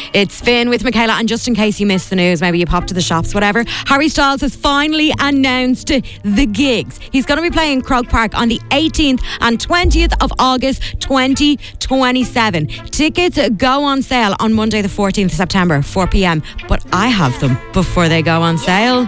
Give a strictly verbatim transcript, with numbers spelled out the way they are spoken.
It's Finn with Michaela, and just in case you missed the news, maybe you popped to the shops, whatever, Harry Styles has finally announced the gigs. He's going to be playing Croke Park on the eighteenth and twentieth of August twenty twenty-seven. Tickets go on sale on Monday the fourteenth of September, four p.m, but I have them before they go on sale.